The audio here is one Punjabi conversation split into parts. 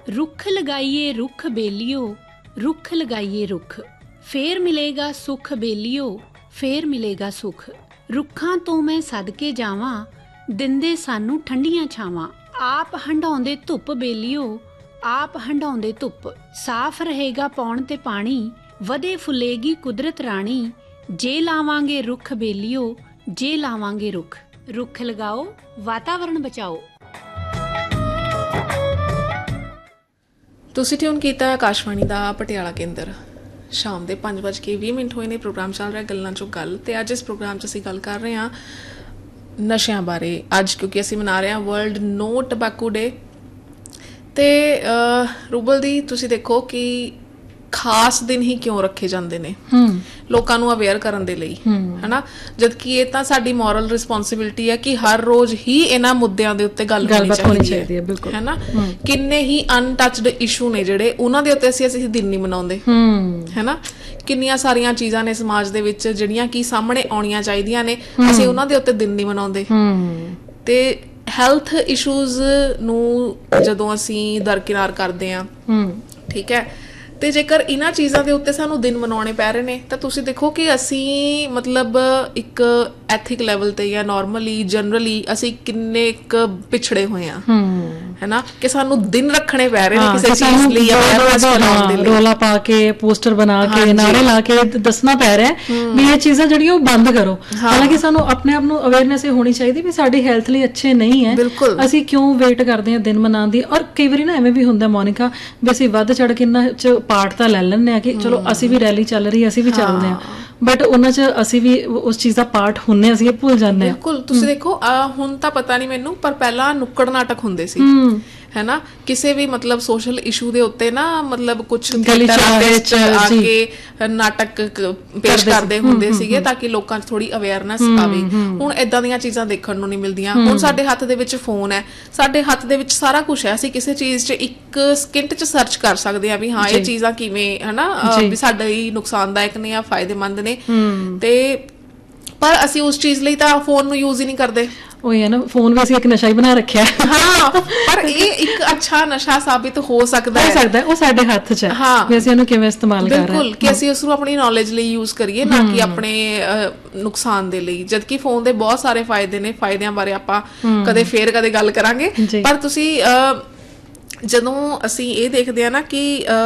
रुख लगाइए रुख बेलियो, रुख लगाइए रुख, फेर मिलेगा सुख बेलियो, फेर मिलेगा सुख। रुखां तो मैं सदके जावां, दिंदे सानू ठंडियां छावां। आप हंडाउंदे धुप बेलियो, आप हंडाउंदे धुप। साफ रहेगा पौण ते पानी, वधे फुलेगी कुदरत राणी। जे लावांगे रुख बेलियो, जे लावांगे रुख। रुख लगाओ, वातावरण बचाओ। ਤੁਸੀਂ ट्यून ਕੀਤਾ ਆਕਾਸ਼ਵਾਣੀ ਦਾ ਪਟਿਆਲਾ ਕੇਂਦਰ। ਸ਼ਾਮ ਦੇ 5:20 ਹੋਏ ਨੇ। ਪ੍ਰੋਗਰਾਮ ਚੱਲ ਰਿਹਾ ਗੱਲਾਂ ਚੋਂ ਗੱਲ, ਤੇ ਅੱਜ ਇਸ ਪ੍ਰੋਗਰਾਮ 'ਚ ਅਸੀਂ ਗੱਲ ਕਰ ਰਹੇ ਹਾਂ ਨਸ਼ਿਆਂ ਬਾਰੇ। ਅੱਜ ਕਿਉਂਕਿ ਅਸੀਂ ਮਨਾ ਰਹੇ ਹਾਂ ਵਰਲਡ ਨੋ ਟਬੈਕੋ ਡੇ। ਤੇ ਰੂਬਲ ਦੀ ਤੁਸੀਂ ਦੇਖੋ ਕਿ ਖਾਸ ਦਿਨ ਹੀ ਕਿਉਂ ਰੱਖੇ ਜਾਂਦੇ ਨੇ ਲੋਕਾਂ ਨੂੰ ਅਵੇਅਰ ਕਰਨ ਦੇ ਲਈ, ਹਨਾ, ਜਦਕਿ ਇਹ ਤਾਂ ਸਾਡੀ ਮੋਰਲ ਰਿਸਪੌਂਸਿਬਿਲਿਟੀ ਹੈ ਕਿ ਹਰ ਰੋਜ਼ ਹੀ ਇਹਨਾਂ ਮੁੱਦਿਆਂ ਦੇ ਉੱਤੇ ਗੱਲਬਾਤ ਹੋਣੀ ਚਾਹੀਦੀ ਹੈ, ਹਨਾ। ਕਿੰਨੇ ਹੀ ਅਨਟੱਚਡ ਇਸ਼ੂ ਨੇ ਜਿਹੜੇ, ਉਹਨਾਂ ਦੇ ਉੱਤੇ ਅਸੀਂ ਦਿਨ ਨਹੀਂ ਮਨਾਉਂਦੇ, ਹਨਾ। ਕਿੰਨੀਆਂ ਸਾਰੀਆਂ ਚੀਜ਼ਾਂ ਨੇ ਸਮਾਜ ਦੇ ਵਿੱਚ ਜਿਹੜੀਆਂ ਕਿ ਸਾਹਮਣੇ ਆਉਣੀਆਂ ਚਾਹੀਦੀਆਂ ਨੇ, ਅਸੀਂ ਉਹਨਾਂ ਦੇ ਉੱਤੇ ਦਿਨ ਨਹੀਂ ਮਨਾਉਂਦੇ। ਤੇ ਹੈਲਥ ਇਸ਼ੂਜ਼ ਨੂੰ ਜਦੋਂ ਅਸੀਂ ਦਰਕਿਨਾਰ ਕਰਦੇ ਹਾਂ, ਠੀਕ ਹੈ, ਤੇ ਜੇਕਰ ਇਹਨਾਂ ਚੀਜ਼ਾਂ ਦੇ ਉੱਤੇ ਸਾਨੂੰ ਦਿਨ ਮਨਾਉਣੇ ਪੈ ਰਹੇ ਨੇ, ਤਾਂ ਤੁਸੀਂ ਦੇਖੋ ਕਿ ਅਸੀਂ ਮਤਲਬ ਇੱਕ ਐਥਿਕ ਲੈਵਲ ਤੇ ਜਾਂ ਨੋਰਮਲੀ ਜਨਰਲੀ ਅਸੀਂ ਕਿੰਨੇ ਕੁ ਪਿਛੜੇ ਹੋਏ ਹਾਂ, ਹੈਨਾ, ਕਿ ਸਾਨੂੰ ਦਿਨ ਰੱਖਣੇ ਪੈ ਰਹੇ ਨੇ ਕਿਸੇ ਚੀਜ਼ ਲਈ, ਰੌਲਾ ਪਾ ਕੇ, ਪੋਸਟਰ ਬਣਾ ਕੇ, ਨਾਰੇ ਲਾ ਕੇ ਦੱਸਣਾ ਪੈ ਰਿਹਾ ਵੀ ਇਹ ਚੀਜ਼ਾਂ ਜਿਹੜੀਆਂ ਉਹ ਬੰਦ ਕਰੋ। ਹਾਲਾਂਕਿ ਸਾਨੂੰ ਆਪਣੇ ਆਪ ਨੂੰ ਅਵੇਅਰਨੈਸ ਇਹ ਹੋਣੀ ਚਾਹੀਦੀ ਵੀ ਸਾਡੀ ਹੈਲਥ ਲਈ ਅੱਛੇ ਨਹੀਂ ਹੈ, ਅਸੀਂ ਕਿਉਂ ਵੇਟ ਕਰਦੇ ਹਾਂ ਦਿਨ ਮਨਾਉਣ ਦੀ। ਔਰ ਕਈ ਵਾਰੀ ਨਾ ਐਵੇਂ ਵੀ ਹੁੰਦਾ ਮੋਨਿਕਾ, ਵੀ ਅਸੀਂ ਵੱਧ ਚੜ ਕੇ ਇਹਨਾਂ 'ਚ ਪਾਰਟ ਤਾਂ ਲੈ ਲੈਂਦੇ ਹਾਂ ਕਿ ਚਲੋ ਅਸੀਂ ਵੀ ਰੈਲੀ ਚੱਲ ਰਹੀ, ਅਸੀਂ ਵੀ ਚੱਲਦੇ ਹਾਂ, ਬਟ ਉਹਨਾਂ 'ਚ ਅਸੀਂ ਵੀ ਉਸ ਚੀਜ਼ ਦਾ ਪਾਰਟ ਹੁੰਦੇ, ਅਸੀਂ ਇਹ ਭੁੱਲ ਜਾਂਦੇ ਹਾਂ। ਬਿਲਕੁਲ। ਤੁਸੀਂ ਦੇਖੋ ਹੁਣ ਤਾਂ ਪਤਾ ਨਹੀਂ ਮੈਨੂੰ, ਪਰ ਪਹਿਲਾਂ ਨੁੱਕੜ ਨਾਟਕ ਹੁੰਦੇ ਸੀ, ਹੈਨਾ, ਕਿਸੇ ਵੀ ਮਤਲਬ ਸੋਸ਼ਲ ਇਸ਼ੂ ਦੇ ਉੱਤੇ ਨਾ, ਮਤਲਬ ਕੁਛ ਆ ਕੇ ਨਾਟਕ ਪੇਸ਼ ਕਰਦੇ ਹੁੰਦੇ ਸੀਗੇ ਤਾਂ ਕਿ ਲੋਕਾਂ 'ਚ ਥੋੜੀ ਅਵੇਅਰਨੈਸ ਆਵੇ। ਹੁਣ ਏਦਾਂ ਦੀਆਂ ਚੀਜ਼ਾਂ ਦੇਖਣ ਨੂੰ ਨਹੀਂ ਮਿਲਦੀਆਂ। ਹੁਣ ਸਾਡੇ ਹੱਥ ਦੇ ਵਿੱਚ ਫੋਨ ਹੈ, ਸਾਡੇ ਹੱਥ ਦੇ ਵਿੱਚ ਸਾਰਾ ਕੁਛ ਹੈ, ਅਸੀਂ ਕਿਸੇ ਚੀਜ਼ 'ਚ ਇੱਕ ਸਕਿੰਟ 'ਚ ਸਰਚ ਕਰ ਸਕਦੇ ਹਾਂ ਵੀ ਹਾਂ ਇਹ ਚੀਜ਼ਾਂ ਕਿਵੇਂ, ਹਨਾ, ਵੀ ਸਾਡੇ ਲਈ ਨੁਕਸਾਨਦਾਇਕ ਨੇ ਜਾਂ ਫਾਇਦੇਮੰਦ ਨੇ। ਤੇ ਪਰ ਅਸੀਂ ਉਸ ਚੀਜ਼ ਲਈ ਤਾਂ ਫੋਨ ਨੂੰ ਯੂਜ਼ ਹੀ ਨਹੀਂ ਕਰਦੇ। ਉਹੀ ਹੈ ਨਾ, ਫੋਨ ਵੀ ਅਸੀਂ ਇੱਕ ਨਸ਼ਾ ਹੀ ਬਣਾ ਰੱਖਿਆ। ਹਾਂ, ਪਰ ਇਹ ਇੱਕ ਅੱਛਾ ਨਸ਼ਾ ਸਾਬਿਤ ਹੋ ਸਕਦਾ ਹੈ, ਉਹ ਸਾਡੇ ਹੱਥ 'ਚ ਹੈ ਵੀ ਅਸੀਂ ਇਹਨੂੰ ਕਿਵੇਂ ਇਸਤੇਮਾਲ ਕਰ ਰਹੇ ਹਾਂ। ਬਿਲਕੁਲ, ਕਿ ਅਸੀਂ ਉਸ ਨੂੰ ਆਪਣੀ ਨੌਲੇਜ ਲਈ ਯੂਜ਼ ਕਰੀਏ, ਨਾ ਕਿ ਆਪਣੇ ਨੁਕਸਾਨ ਦੇ ਲਈ। ਜਦਕਿ ਫੋਨ ਦੇ ਬਹੁਤ ਸਾਰੇ ਫਾਇਦੇ ਨੇ, ਫਾਇਦਿਆਂ ਬਾਰੇ ਆਪਾਂ ਕਦੇ ਗੱਲ ਕਰਾਂਗੇ। ਪਰ ਤੁਸੀਂ ਜਦੋਂ ਅਸੀਂ ਇਹ ਦੇਖਦੇ ਹਾਂ ਨਾ ਕਿ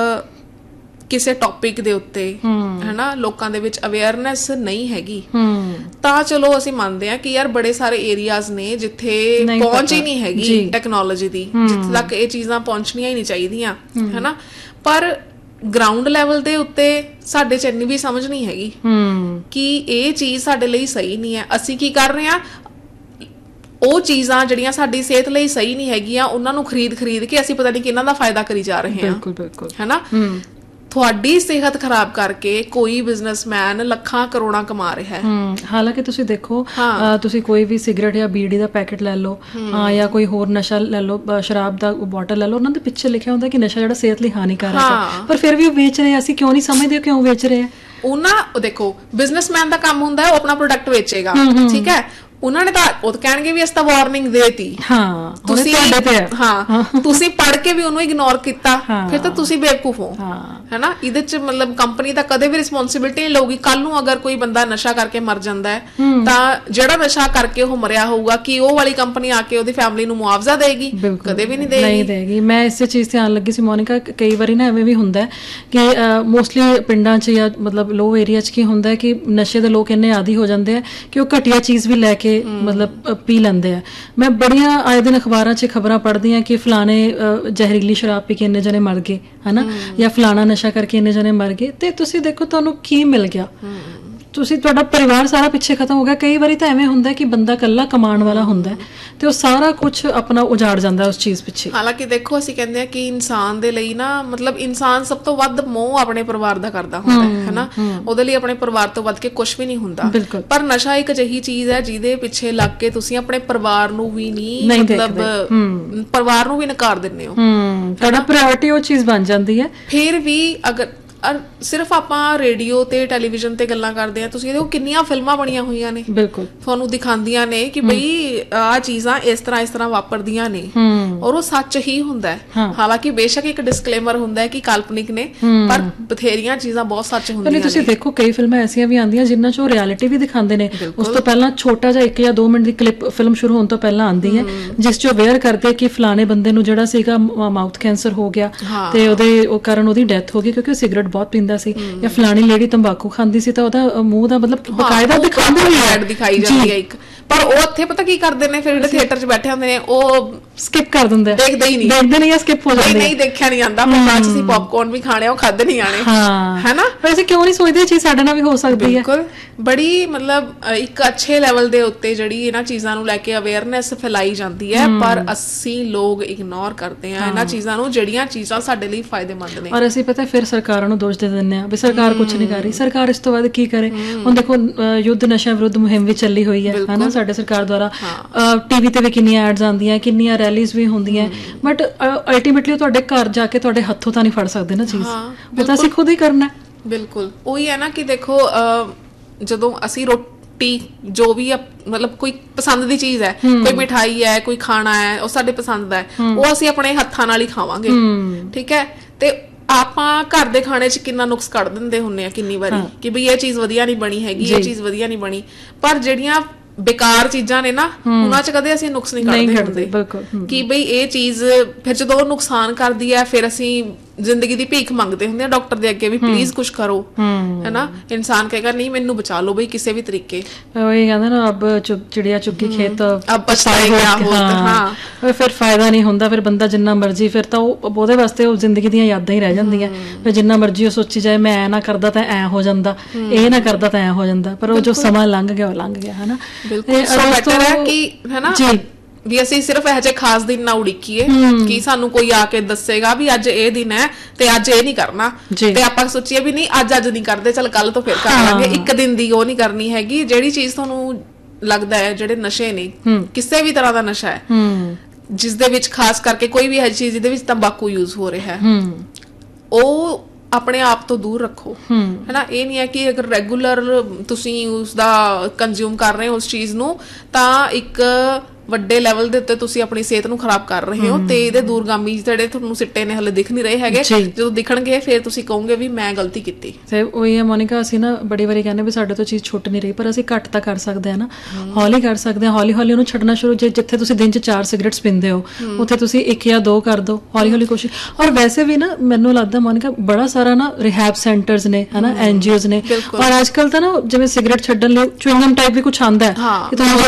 ਕਿਸੇ ਟੌਪਿਕ ਦੇ ਉੱਤੇ, ਹਨਾ, ਲੋਕਾਂ ਦੇ ਵਿੱਚ ਅਵੇਅਰਨੈਸ ਨਹੀਂ ਹੈਗੀ, ਤਾਂ ਚਲੋ ਅਸੀਂ ਮੰਨਦੇ ਹਾਂ ਕਿ ਯਾਰ ਬੜੇ ਸਾਰੇ ਏਰੀਆਜ਼ ਨੇ ਜਿੱਥੇ ਪਹੁੰਚ ਹੀ ਨਹੀਂ ਹੈਗੀ ਟੈਕਨੋਲੋਜੀ ਦੀ, ਜਿੱਥੇ ਤੱਕ ਇਹ ਚੀਜ਼ਾਂ ਪਹੁੰਚਣੀਆਂ ਹੀ ਨਹੀਂ ਚਾਹੀਦੀਆਂ, ਹਨਾ। ਪਰ ਗਰਾਊਂਡ ਲੈਵਲ ਦੇ ਉੱਤੇ ਸਾਡੇ 'ਚ ਇੰਨੀ ਵੀ ਸਮਝ ਨਹੀਂ ਹੈਗੀ ਕਿ ਇਹ ਚੀਜ਼ ਸਾਡੇ ਲਈ ਸਹੀ ਨਹੀਂ ਹੈ। ਅਸੀਂ ਕੀ ਕਰ ਰਹੇ ਹਾਂ, ਉਹ ਚੀਜ਼ਾਂ ਜਿਹੜੀਆਂ ਸਾਡੀ ਸਿਹਤ ਲਈ ਸਹੀ ਨਹੀਂ ਹੈਗੀਆਂ, ਉਹਨਾਂ ਨੂੰ ਖਰੀਦ ਕੇ ਅਸੀਂ ਪਤਾ ਨਹੀਂ ਕਿਹਨਾਂ ਦਾ ਫਾਇਦਾ ਕਰੀ ਜਾ ਰਹੇ ਹਾਂ, ਹਨਾ। ਤੁਹਾਡੀ ਸਿਹਤ ਖਰਾਬ ਕਰਕੇ ਕੋਈ ਬਿਜ਼ਨਸਮੈਨ ਲੱਖਾਂ ਕਰੋੜਾਂ ਕਮਾ ਰਿਹਾ ਹੈ। ਹਾਲਾਂਕਿ ਤੁਸੀਂ ਦੇਖੋ, ਤੁਸੀਂ ਕੋਈ ਵੀ ਸਿਗਰਟ ਜਾਂ ਬੀੜੀ ਦਾ ਪੈਕੇਟ ਲੈ ਲਓ ਜਾਂ ਕੋਈ ਹੋਰ ਨਸ਼ਾ ਲੈ ਲਓ, ਸ਼ਰਾਬ ਦਾ ਬੋਟਲ ਲੈ ਲਓ, ਉਹਨਾਂ ਦੇ ਪਿੱਛੇ ਲਿਖਿਆ ਹੁੰਦਾ ਕਿ ਨਸ਼ਾ ਜਿਹੜਾ ਸਿਹਤ ਲਈ ਹਾਨੀਕਾਰਕ ਹੈ, ਪਰ ਫਿਰ ਵੀ ਉਹ ਵੇਚ ਰਹੇ। ਅਸੀਂ ਕਿਉਂ ਨਹੀਂ ਸਮਝਦੇ ਕਿਉਂ ਵੇਚ ਰਹੇ ਆ ਉਹਨਾਂ। ਦੇਖੋ, ਬਿਜ਼ਨਸਮੈਨ ਦਾ ਕੰਮ ਹੁੰਦਾ ਹੈ ਉਹ ਆਪਣਾ ਪ੍ਰੋਡਕਟ ਵੇਚੇਗਾ, ਠੀਕ ਹੈ। ਉਹਨਾਂ ਨੇ ਤਾਂ ਉਹ ਕਹਿਣਗੇ ਵੀ ਅਸੀਂ ਤਾਂ ਵਾਰਨਿੰਗ ਦੇਤੀ, ਤੁਸੀਂ ਪੜ੍ਹ ਕੇ ਵੀ ਉਹਨੂੰ ਇਗਨੋਰ ਕੀਤਾ, ਫਿਰ ਤਾਂ ਤੁਸੀਂ ਬੇਵਕੂਫ ਹੋ, ਹੈਨਾ। ਇਹਦੇ 'ਚ ਮਤਲਬ ਕੰਪਨੀ ਤਾਂ ਕਦੇ ਵੀ ਰਿਸਪੌਂਸਿਬਿਲਿਟੀ ਨਹੀਂ ਲਊਗੀ। ਕੱਲ ਨੂੰ ਅਗਰ ਕੋਈ ਬੰਦਾ ਨਸ਼ਾ ਕਰਕੇ ਮਰ ਜਾਂਦਾ ਹੈ ਤਾਂ ਜਿਹੜਾ ਨਸ਼ਾ ਕਰਕੇ ਉਹ ਮਰਿਆ ਹੋਊਗਾ, ਕਿ ਉਹ ਵਾਲੀ ਕੰਪਨੀ ਆ ਕੇ ਉਹਦੀ ਫੈਮਿਲੀ ਨੂੰ ਮੁਆਵਜ਼ਾ ਦੇਗੀ? ਕਦੇ ਵੀ ਨਹੀਂ ਦੇਗੀ। ਮੈਂ ਇਸੇ ਚੀਜ਼ ਤੇ ਆਉਣ ਲੱਗੀ ਸੀ ਮੋਨਿਕਾ, ਕਈ ਵਾਰੀ ਨਾ ਐਵੇਂ ਵੀ ਹੁੰਦਾ ਕਿ ਮੋਸਟਲੀ ਪਿੰਡਾਂ 'ਚ ਜਾਂ ਮਤਲਬ ਲੋ ਏਰੀਆ 'ਚ ਕੀ ਹੁੰਦਾ ਕਿ ਨਸ਼ੇ ਦੇ ਲੋਕ ਇੰਨੇ ਆਦੀ ਹੋ ਜਾਂਦੇ ਆ ਕਿ ਉਹ ਘਟੀਆ ਚੀਜ਼ ਵੀ ਲੈ ਕੇ ਮਤਲਬ ਪੀ ਲੈਂਦੇ ਆ। ਮੈਂ ਬੜੀਆਂ ਆਏ ਦਿਨ ਅਖਬਾਰਾਂ 'ਚ ਖਬਰਾਂ ਪੜ੍ਹਦੀ ਹਾਂ ਕਿ ਫਲਾਣੇ ਜ਼ਹਿਰੀਲੀ ਸ਼ਰਾਬ ਪੀ ਕੇ ਇੰਨੇ ਜਣੇ ਮਰ ਗਏ, ਹਨਾ, ਜਾਂ ਫਲਾਣਾ ਨਸ਼ਾ ਕਰਕੇ ਇੰਨੇ ਜਣੇ ਮਰ ਗਏ। ਤੇ ਤੁਸੀਂ ਦੇਖੋ ਤੁਹਾਨੂੰ ਕੀ ਮਿਲ ਗਿਆ, ਤੁਹਾਡਾ ਪਰਿਵਾਰ ਸਾਰਾ ਪਿੱਛੇ ਖਤਮ ਹੋ ਗਿਆ। ਕਈ ਵਾਰੀ ਤਾਂ ਐਵੇਂ ਹੁੰਦਾ ਕਿ ਬੰਦਾ ਇਕੱਲਾ ਕਮਾਉਣ ਵਾਲਾ ਹੁੰਦਾ ਤੇ ਉਹ ਸਾਰਾ ਕੁਛ ਆਪਣਾ ਉਜਾੜ ਜਾਂਦਾ ਉਸ ਚੀਜ਼ ਪਿੱਛੇ। ਹਾਲਾਂਕਿ ਦੇਖੋ, ਅਸੀਂ ਕਹਿੰਦੇ ਆ ਕਿ ਇਨਸਾਨ ਦੇ ਲਈ ਨਾ, ਮਤਲਬ ਇਨਸਾਨ ਸਭ ਤੋਂ ਵੱਧ ਮੋਹ ਆਪਣੇ ਪਰਿਵਾਰ ਦਾ ਕਰਦਾ ਹੁੰਦਾ ਹੈ, ਹਨਾ। ਉਹਦੇ ਲਈ ਆਪਣੇ ਪਰਿਵਾਰ ਤੋਂ ਵੱਧ ਕੇ ਕੁਛ ਵੀ ਨਹੀਂ ਹੁੰਦਾ। ਪਰ ਨਸ਼ਾ ਇੱਕ ਅਜਿਹੀ ਚੀਜ਼ ਹੈ ਜਿਹਦੇ ਪਿੱਛੇ ਲੱਗ ਕੇ ਤੁਸੀਂ ਆਪਣੇ ਪਰਿਵਾਰ ਨੂੰ ਵੀ ਨਹੀਂ, ਮਤਲਬ ਪਰਿਵਾਰ ਨੂੰ ਵੀ ਨਕਾਰ ਦਿੰਦੇ ਹੋ। ਤੁਹਾਡਾ ਪ੍ਰਾਇੋਰਟੀ ਉਹ ਚੀਜ਼ ਬਣ ਜਾਂਦੀ ਹੈ। ਫਿਰ ਵੀ ਅਗਰ ਔਰ ਸਿਰਫ ਆਪਾਂ ਰੇਡੀਓ ਤੇ ਟੈਲੀਵਿਜ਼ਨ ਤੇ ਗੱਲਾਂ ਕਰਦੇ ਆ, ਤੁਸੀਂ ਦੇਖੋ ਕਿੰਨੀਆਂ ਫਿਲਮਾਂ ਬਣੀਆਂ ਹੋਈਆਂ ਨੇ, ਬਿਲਕੁਲ ਤੁਹਾਨੂੰ ਦਿਖਾਉਂਦੀਆਂ ਨੇ ਕਿ ਬਈ ਆਹ ਚੀਜ਼ਾਂ ਇਸ ਤਰ੍ਹਾਂ ਵਾਪਰਦੀਆਂ ਨੇ, ਔਰ ਉਹ ਸੱਚ ਹੀ ਹੁੰਦਾ ਹੈ। ਹਾਲਾਂਕਿ ਬੇਸ਼ੱਕ ਇੱਕ ਡਿਸਕਲੇਮਰ ਹੁੰਦਾ ਹੈ ਕਿ ਕਾਲਪਨਿਕ ਨੇ, ਪਰ ਬਥੇਰੀਆਂ ਚੀਜ਼ਾਂ ਬਹੁਤ ਸੱਚ ਹੁੰਦੀਆਂ ਨੇ। ਤੁਸੀਂ ਦੇਖੋ ਕਈ ਫਿਲਮਾਂ ਐਸੀਆਂ ਵੀ ਆਉਂਦੀਆਂ ਜਿਨ੍ਹਾਂ 'ਚ ਉਹ ਰਿਐਲਿਟੀ ਵੀ ਦਿਖਾਉਂਦੇ ਨੇ। ਉਸ ਤੋਂ ਪਹਿਲਾਂ ਛੋਟਾ ਜਿਹਾ 1 ਜਾਂ 2 ਮਿੰਟ ਦੀ ਕਲਿੱਪ ਫਿਲਮ ਸ਼ੁਰੂ ਹੋਣ ਤੋਂ ਪਹਿਲਾਂ ਆਉਂਦੀ ਹੈ, ਜਿਸ 'ਚ ਅਵੇਅਰ ਕਰਦੇ ਕਿ ਫਲਾਣੇ ਬੰਦੇ ਨੂੰ ਜਿਹੜਾ ਸੀਗਾ ਮਾਊਥ ਕੈਂਸਰ ਹੋ ਗਿਆ ਤੇ ਉਹ ਕਾਰਨ ਉਹਦੀ ਡੈਥ ਹੋ ਗਈ ਕਿਉਂਕਿ ਉਹ ਸਿਗਰਟ ਬਹੁਤ ਪੀਂਦਾ ਸੀ, ਜਾਂ ਫਲਾਣੀ ਲੇਡੀ ਤੰਬਾਕੂ ਖਾਂਦੀ ਸੀ ਤਾਂ ਉਹਦਾ ਮੂੰਹ ਦਾ ਮਤਲਬ ਬਕਾਇਦਾ ਦਿਖਾਉਂਦੇ ਹੋਏ ਐਡ ਦਿਖਾਈ ਜਾਂਦੀ ਹੈ ਇੱਕ। ਪਰ ਉਹ ਉੱਥੇ ਪਤਾ ਕੀ ਕਰਦੇ ਨੇ, ਫਿਰ ਜਿਹੜੇ ਥੀਏਟਰ 'ਚ ਬੈਠੇ ਹੁੰਦੇ ਨੇ ਉਹ ਸਕਿਪ ਕਰ ਦਿੰਦੇ, ਦੇਖਦੇ ਹੀ ਨਹੀਂ, ਦੇਖਦੇ ਨਹੀਂ ਜਾਂ ਸਕਿਪ ਹੋ ਜਾਂਦੇ, ਨਹੀਂ ਦੇਖਿਆ ਨਹੀਂ ਜਾਂਦਾ। ਪਰ ਬਾਅਦ 'ਚ ਅਸੀਂ ਪੌਪਕੌਰਨ ਵੀ ਖਾਣੇ, ਉਹ ਖਾਦੇ ਨਹੀਂ ਆਣੇ, ਹੈ ਨਾ। ਵੈਸੇ ਕਿਉਂ ਨਹੀਂ ਸੋਚਦੇ ਇਹ ਚੀਜ਼ ਸਾਡੇ ਨਾਲ ਵੀ ਹੋ ਸਕਦੀ ਹੈ। ਬਿਲਕੁਲ, ਬੜੀ ਮਤਲਬ ਇੱਕ ਅੱਛੇ ਲੈਵਲ ਦੇ ਉੱਤੇ ਜਿਹੜੀ ਇਹਨਾਂ ਚੀਜ਼ਾਂ ਨੂੰ ਲੈ ਕੇ ਅਵੇਅਰਨੈਸ ਫੈਲਾਈ ਜਾਂਦੀ ਹੈ, ਪਰ ਅਸੀਂ ਲੋਕ ਇਗਨੋਰ ਕਰਦੇ ਆ ਇਹਨਾਂ ਚੀਜ਼ਾਂ ਨੂੰ, ਜਿਹੜੀਆਂ ਚੀਜ਼ਾਂ ਸਾਡੇ ਲਈ ਫਾਇਦੇਮੰਦ ਨੇ। ਔਰ ਅਸੀਂ ਪਤਾ ਫਿਰ ਸਰਕਾਰਾਂ ਨੂੰ ਦੋਸ਼ ਦੇ ਦਿੰਦੇ ਆ ਵੀ ਸਰਕਾਰ ਕੁਝ ਨਹੀਂ ਕਰ ਰਹੀ। ਸਰਕਾਰ ਇਸ ਤੋਂ ਬਾਅਦ ਕੀ ਕਰੇ? ਹੁਣ ਦੇਖੋ ਯੁੱਧ ਨਸ਼ਾ ਵਿਰੁੱਧ ਮੁਹਿੰਮ ਵੀ ਚੱਲੀ ਹੋਈ ਹੈ ਹਨਾ ਸਾਡੇ ਸਰਕਾਰ ਦੁਆਰਾ, ਟੀਵੀ ਤੇ ਵੀ ਕਿੰਨੀਆਂ ਐਡਸ ਆਉਂਦੀਆਂ, ਕਿੰਨੀਆਂ ਰੈਲੀਜ਼ ਵੀ ਹੁੰਦੀਆਂ, ਬਟ ਅਲਟੀਮੇਟਲੀ ਤੁਹਾਡੇ ਘਰ ਜਾ ਕੇ ਤੁਹਾਡੇ ਹੱਥੋਂ ਤਾਂ ਨਹੀਂ ਫੜ ਸਕਦੇ ਨਾ ਚੀਜ਼, ਉਹ ਤਾਂ ਅਸੀਂ ਖੁਦ ਹੀ ਕਰਨਾ। ਬਿਲਕੁਲ ਉਹੀ ਹੈ ਨਾ ਕਿ ਦੇਖੋ ਜਦੋਂ ਅਸੀਂ ਰੋਟੀ ਜੋ ਵੀ ਮਤਲਬ ਕੋਈ ਪਸੰਦ ਦੀ ਚੀਜ਼ ਹੈ, ਕੋਈ ਮਿਠਾਈ ਹੈ, ਕੋਈ ਖਾਣਾ ਹੈ, ਉਹ ਸਾਡੇ ਪਸੰਦ ਦਾ ਹੈ, ਉਹ ਅਸੀਂ ਆਪਣੇ ਹੱਥਾਂ ਨਾਲ ਹੀ ਖਾਵਾਂਗੇ, ਠੀਕ ਹੈ। ਤੇ ਆਪਾਂ ਘਰ ਦੇ ਖਾਣੇ 'ਚ ਕਿੰਨਾ ਨੁਕਸ ਕੱਢ ਦਿੰਦੇ ਹੁੰਦੇ ਆ ਕਿੰਨੀ ਵਾਰੀ ਕਿ ਬਈ ਇਹ ਚੀਜ਼ ਵਧੀਆ ਨਹੀਂ ਬਣੀ ਹੈਗੀ, ਇਹ ਚੀਜ਼ ਵਧੀਆ ਨਹੀਂ ਬਣੀ, ਪਰ ਜਿਹੜੀਆਂ ਬੇਕਾਰ ਚੀਜ਼ਾਂ ਨੇ ਨਾ ਉਹਨਾਂ 'ਚ ਕਦੇ ਅਸੀਂ ਨੁਕਸ ਨਹੀਂ ਕੱਢਦੇ ਕਿ ਬਈ ਇਹ ਚੀਜ਼ ਫਿਰ ਜਦੋਂ ਉਹ ਨੁਕਸਾਨ ਕਰਦੀ ਹੈ, ਫਿਰ ਅਸੀਂ ਜ਼ਿੰਦਗੀ ਦੀ ਭੀਖ ਮੰਗਦੇ ਹੁੰਦੇ ਆ ਡਾਕਟਰ ਦੇ ਅੱਗੇ ਵੀ ਪਲੀਜ਼ ਕੁਝ ਕਰੋ, ਹੈ ਨਾ। ਇਨਸਾਨ ਕਹੇਗਾ ਨਹੀਂ ਮੈਨੂੰ ਬਚਾ ਲਓ ਬਈ ਕਿਸੇ ਵੀ ਤਰੀਕੇ, ਉਹੀ ਕਹਿੰਦਾ ਨਾ ਅਬ ਚਿੜੀਆ ਚੁੱਗੀ ਖੇਤ ਅਬ ਪਛਤਾਏਗਾ, ਫਿਰ ਫਾਇਦਾ ਨਹੀਂ ਹੁੰਦਾ। ਫਿਰ ਬੰਦਾ ਜਿੰਨਾ ਮਰਜ਼ੀ, ਫਿਰ ਤਾਂ ਉਹਦੇ ਵਾਸਤੇ ਉਹ ਜ਼ਿੰਦਗੀ ਦੀਆਂ ਯਾਦਾਂ ਹੀ ਰਹਿ ਜਾਂਦੀਆਂ। ਫਿਰ ਜਿੰਨਾ ਮਰਜ਼ੀ ਉਹ ਸੋਚੀ ਜਾਏ ਮੈਂ ਐ ਨਾ ਕਰਦਾ ਤਾਂ ਐ ਹੋ ਜਾਂਦਾ, ਇਹ ਨਾ ਕਰਦਾ ਤਾਂ ਐ ਹੋ ਜਾਂਦਾ, ਪਰ ਉਹ ਜੋ ਸਮਾਂ ਲੰਘ ਗਿਆ ਉਹ ਲੰਘ ਗਿਆ, ਹਨਾ। ਬਿਲਕੁਲ ਸੋ ਬੈਟਰ ਹੈ ਕਿ ਹੈ ਨਾ ਵੀ ਅਸੀਂ ਸਿਰਫ ਇਹੋ ਜਿਹੇ ਖਾਸ ਦਿਨ ਨਾ ਉਡੀਕੀਏ ਕਿ ਸਾਨੂੰ ਕੋਈ ਆ ਕੇ ਦੱਸੇਗਾ ਵੀ ਅੱਜ ਇਹ ਦਿਨ ਹੈ ਤੇ ਅੱਜ ਇਹ ਨਹੀਂ ਕਰਨਾ, ਤੇ ਆਪਾਂ ਸੋਚੀਏ ਵੀ ਨਹੀਂ ਅੱਜ ਨਹੀਂ ਕਰਦੇ, ਚੱਲ ਕੱਲ ਤੋਂ ਫਿਰ ਕਰ ਲਾਂਗੇ। ਇੱਕ ਦਿਨ ਦੀ ਉਹ ਨਹੀਂ ਕਰਨੀ ਹੈਗੀ। ਜਿਹੜੀ ਚੀਜ਼ ਤੁਹਾਨੂੰ ਲੱਗਦਾ ਹੈ, ਜਿਹੜੇ ਨਸ਼ੇ ਨੇ, ਕਿਸੇ ਵੀ ਤਰ੍ਹਾਂ ਦਾ ਨਸ਼ਾ ਹੈ ਜਿਸ ਦੇ ਵਿੱਚ ਖਾਸ ਕਰਕੇ ਕੋਈ ਵੀ ਹੈ ਚੀਜ਼ ਜਿਹਦੇ ਵਿੱਚ ਤੰਬਾਕੂ ਯੂਜ਼ ਹੋ ਰਿਹਾ ਹੈ, ਉਹ ਆਪਣੇ ਆਪ ਤੋਂ ਦੂਰ ਰੱਖੋ, ਹੈਨਾ। ਇਹ ਨਹੀਂ ਹੈ ਕਿ ਅਗਰ ਰੈਗੂਲਰ ਤੁਸੀਂ ਉਸਦਾ ਕੰਜ਼ਿਊਮ ਕਰ ਰਹੇ ਹੋ ਉਸ ਚੀਜ਼ ਨੂੰ, ਤਾਂ ਇੱਕ ਵੱਡੇ ਲੈਵਲ ਦੇ ਉੱਤੇ ਤੁਸੀਂ ਆਪਣੀ ਸਿਹਤ ਨੂੰ ਖਰਾਬ ਕਰ ਰਹੇ ਹੋ, ਤੇ ਇਹਦੇ ਦੂਰਗਾਮੀ ਜਿਹੜੇ ਤੁਹਾਨੂੰ ਸਿੱਟੇ ਨੇ ਹਲੇ ਦਿਖ ਨਹੀਂ ਰਹੇ ਹੈਗੇ, ਜਦੋਂ ਦਿਖਣਗੇ ਫਿਰ ਤੁਸੀਂ ਕਹੋਗੇ ਵੀ ਮੈਂ ਗਲਤੀ ਕੀਤੀ। ਤੇ ਉਹੀ ਹੈ ਮੋਨਿਕਾ, ਅਸੀਂ ਨਾ ਬੜੀ ਵਾਰੀ ਕਹਿੰਦੇ ਵੀ ਸਾਡੇ ਤੋਂ ਚੀਜ਼ ਛੁੱਟ ਨਹੀਂ ਰਹੀ, ਪਰ ਅਸੀਂ ਘੱਟ ਤਾਂ ਕਰ ਸਕਦੇ ਹਾਂ ਨਾ, ਹੌਲੀ ਕਰ ਸਕਦੇ ਹਾਂ। ਹੌਲੀ ਹੌਲੀ ਉਹਨੂੰ ਛੱਡਣਾ ਸ਼ੁਰੂ, ਜਿੱਥੇ ਤੁਸੀਂ ਦਿਨ 'ਚ 4 ਸਿਗਰਟਸ ਪੀਂਦੇ ਹੋ ਉੱਥੇ ਤੁਸੀਂ 1 ਜਾਂ 2 ਕਰ ਦਿਓ, ਹੌਲੀ ਹੌਲੀ ਕੋਸ਼ਿਸ਼। ਔਰ ਵੈਸੇ ਵੀ ਨਾ ਮੈਨੂੰ ਲੱਗਦਾ ਮੋਨਿਕਾ ਬੜਾ ਸਾਰਾ ਨਾ ਰਿਹੈਬ ਸੈਂਟਰਸ ਨੇ, ਹਨਾ, NGOs ਨੇ, ਔਰ ਅੱਜ ਕੱਲ ਤਾਂ ਨਾ ਜਿਵੇਂ ਸਿਗਰਟ ਛੱਡਣ ਲਈ ਚੁਇੰਗਮ ਟਾਈਪ ਵੀ ਕੁਛ ਆਉਂਦਾ ਹੈ ਕਿ ਤੁਹਾਨੂੰ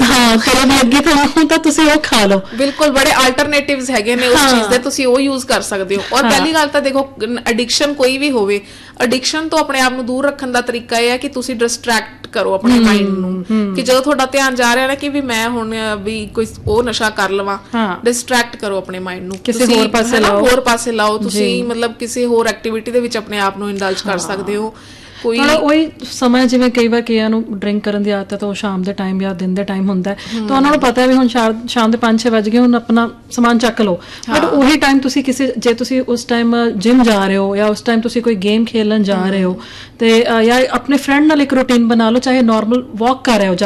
ਅੱਗੇ ਤਾਂ ਤੁਸੀਂ ਉਹ ਖਾ ਲਓ। ਬਿਲਕੁਲ, ਬੜੇ ਆਲਟਰਨੇਟਿਵਸ ਹੈਗੇ ਨੇ ਉਸ ਚੀਜ਼ ਦੇ, ਤੁਸੀਂ ਉਹ ਯੂਜ਼ ਕਰ ਸਕਦੇ ਹੋ। ਔਰ ਪਹਿਲੀ ਗੱਲ ਤਾਂ ਦੇਖੋ, ਐਡਿਕਸ਼ਨ ਕੋਈ ਵੀ ਹੋਵੇ, ਐਡਿਕਸ਼ਨ ਤੋਂ ਆਪਣੇ ਆਪ ਨੂੰ ਦੂਰ ਰੱਖਣ ਦਾ ਤਰੀਕਾ ਇਹ ਹੈ ਕਿ ਤੁਸੀਂ ਡਿਸਟਰੈਕਟ ਕਰੋ ਆਪਣੇ ਮਾਈਂਡ ਨੂੰ, ਕਿ ਜਦੋਂ ਤੁਹਾਡਾ ਧਿਆਨ ਜਾ ਰਿਹਾ ਨਾ ਕਿ ਵੀ ਮੈਂ ਹੁਣ ਵੀ ਕੋਈ ਉਹ ਨਸ਼ਾ ਕਰ ਲਵਾਂ, ਡਿਸਟਰੈਕਟ ਕਰੋ ਆਪਣੇ ਮਾਈਂਡ ਨੂੰ, ਕਿਸੇ ਹੋਰ ਪਾਸੇ ਲਾਓ ਤੁਸੀਂ, ਮਤਲਬ ਕਿਸੇ ਹੋਰ ਐਕਟੀਵਿਟੀ ਦੇ ਵਿੱਚ ਆਪਣੇ ਆਪ ਨੂੰ ਇੰਡਲਜ ਕਰ ਸਕਦੇ ਹੋ। ਉਹੀ ਸਮਾਂ ਜਿਵੇਂ ਕਈ ਵਾਰ ਕਈਆਂ ਨੂੰ ਡਰਿੰਕ ਕਰਨ ਦੀ ਆਦਤ ਹੈ ਤਾਂ ਉਹ ਸ਼ਾਮ ਦੇ ਟਾਈਮ ਜਾਂ ਦਿਨ ਦੇ ਟਾਈਮ ਹੁੰਦਾ ਤਾਂ ਉਹਨਾਂ ਨੂੰ ਪਤਾ ਹੈ ਵੀ ਹੁਣ ਸ਼ਾਮ ਦੇ 5-6 ਵਜ ਗਏ, ਹੁਣ ਆਪਣਾ ਸਮਾਨ ਚੱਕ ਲਓ। ਬਟ ਉਹੀ ਟਾਈਮ ਤੁਸੀਂ ਜੇ ਤੁਸੀਂ ਉਸ ਟਾਈਮ ਜਿਮ ਜਾ ਰਹੇ ਹੋ ਜਾਂ ਉਸ ਟਾਈਮ ਤੁਸੀਂ ਕੋਈ ਗੇਮ ਖੇਲਣ ਜਾ ਰਹੇ ਹੋ ਤੇ ਜਾਂ ਆਪਣੇ ਫਰੈਂਡ ਨਾਲ ਇੱਕ ਰੂਟੀਨ ਬਣਾ ਲਓ, ਚਾਹੇ ਨਾਰਮਲ ਵਾਕ ਕਰ ਰਹੇ ਹੋ